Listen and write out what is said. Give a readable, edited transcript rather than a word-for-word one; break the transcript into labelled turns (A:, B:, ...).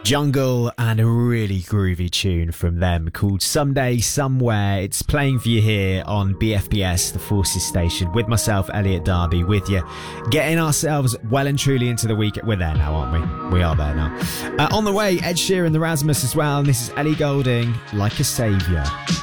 A: Jungle and a really groovy tune from them called Someday Somewhere. It's playing for you here on BFBS, the Forces station, with myself, Elliot Darby, with you, getting ourselves well and truly into the week. We're there now, aren't we? We are there now. On the way, Ed Sheeran, the Rasmus as well, and this is Ellie Goulding, Like a Saviour.